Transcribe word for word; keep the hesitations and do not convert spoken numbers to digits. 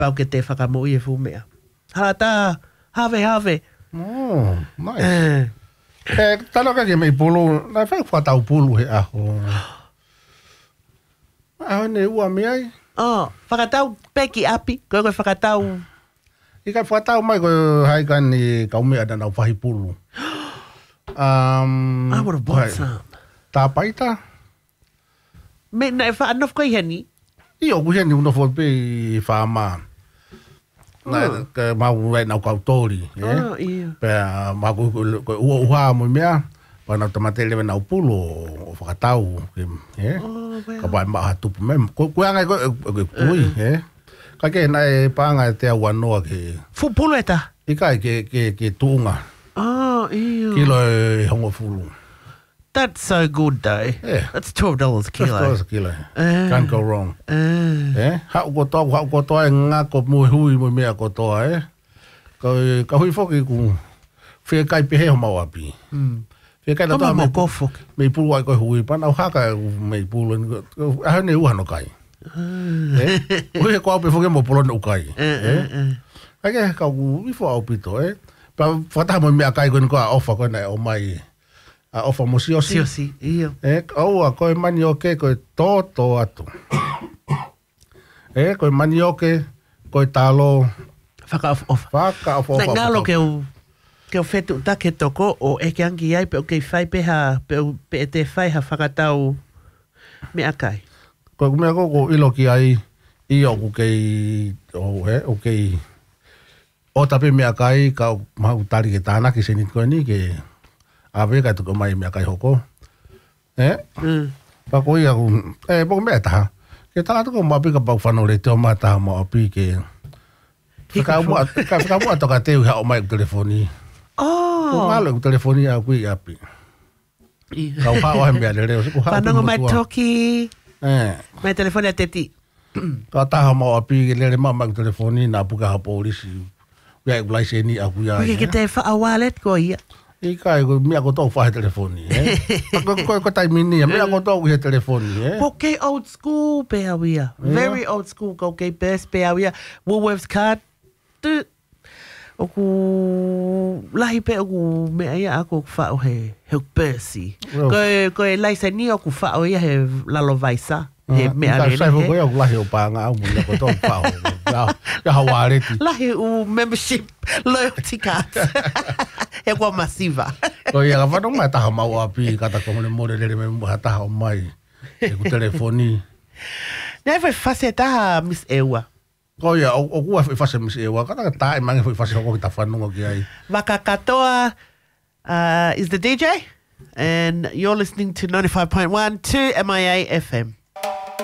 pau ke te whakamui e fu mea. Hata, have, have. Oh, nice. Uh, e, tano ka ke mei pulu, nai whai whatau pulu he aho. Aho ne ua mea ai. Oh, whakatau peki api, koe koe whakatau. I kai whatau mai koe haikan ni kau mea na nau whahi pulu. Um, I would have bought some. Tā paita? Me na e whaanof koe heni? I o kuheni uno fo pe i whaama. Na ke mau rai nau kautori. Oh, iya. Pea mau koe ua uha mo mea. Pa nau tamate lewe nau pulo o whakatau. Ka pai maa tupu mem. Koe angai koe kui. Ka ke nai paanga e te au anoa ke... Fu pulo e ta? I kai ke tuunga. Oh, iya. Kilo e hongo fulu. That's so good, though. Yeah. That's twelve dollars a kilo. twelve dollars a kilo. Uh, Can't go wrong. Uh, eh? Hau ko toa, hau ko toa e ngā ko mui hui mui mea ko toa, eh? Ka, ka hui whoki ku whia kai pehe ho mau api. Mm. Whia kai na toa me kofok. Me pulu ai koe hui, pana au haka me pulu. Aho ne uhano kai. Uh. Eh? Hui he ko au pe whoki mo polo ne ukai. Uh, uh, uh. Ake, ka u ifo au pito, eh? Pa whataha mo mea kai koe ni koa ofa koe nei o mai... A ofa mo si osi. Si osi, iyo. E, au a koe mani oke, koe tōtō atu. E, koe mani oke, koe tālo. Whaka ofa ofa. Whaka ofa ofa. Nai ngalo ke u, ke u whetu ta ke toko, o eke angi ai, pe o kei whai peha, pe o pe e te whai ha whakatau me akai. Koe kumea koko ilo ki ai, i o ku kei, o he, o kei, o tape me akai, ka mahu tari ke tāna ki senit koe ni, ke... Awe kai tuko mai mea kai hoko. Eh? Mm. Pa koi aku, eh, poko mea taha. Ke tala tuko mapi ka pau whanau le teo maa taha maa api ke... Ka mua toka teu hea o mai ku telefoni. Oh! Ko ngalo ku telefoni a kui api. Kau hao hai mea le reo. Whanongo mai toki. Eh. Mai telefoni a teti. Ka taha maa api ke le maa mai ku telefoni na puka ha polisi. Wea ku laise ni a kui ai. Wiki ke te wha wallet ko ia. I kai ko mea ko tau whahe telefoni, eh? Ko ko ko tai mini, mea ko tau he telefoni, eh? Po kei old school pe awia. Very old school ko kei best pe awia. Woolworths card. Tu. O ku lahi pe o ku mea ia ako whao he he persi. Ko ko e laisa ni o ku whao ia he lalo vaisa. He mea rene. Ka sai ko ia ku lahi o panga au mea ko tau whao. Ya hawareti. Lahi u membership loyalty card. He kua masiva. Ko ia ka whanau mai taha mau api kata ko mone more lere me mua taha o mai. E ku telefoni. Nei foi fase taha Miss Ewa. Ko ia o kua foi fase Miss Ewa. Kata ka tae mangi foi fase hoko ki ta whanunga ki ai. Waka katoa uh, is the D J and you're listening to ninety-five point one to M I A F M.